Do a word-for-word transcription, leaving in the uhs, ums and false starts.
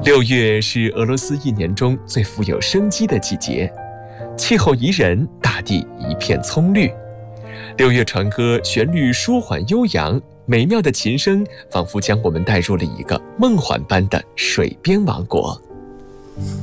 六月是俄罗斯一年中最富有生机的季节，气候宜人，大地一片葱绿。六月船歌旋律舒缓悠扬，美妙的琴声仿佛将我们带入了一个梦幻般的水边王国。